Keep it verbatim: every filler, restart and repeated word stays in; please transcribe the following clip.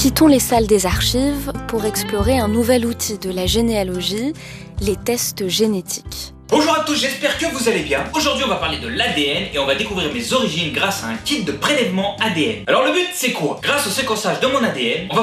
quittons les salles des archives pour explorer un nouvel outil de la généalogie, les tests génétiques. Bonjour à tous, j'espère que vous allez bien. Aujourd'hui on va parler de l'A D N et on va découvrir mes origines grâce à un kit de prélèvement A D N. Alors le but c'est quoi? Grâce au séquençage de mon A D N, on va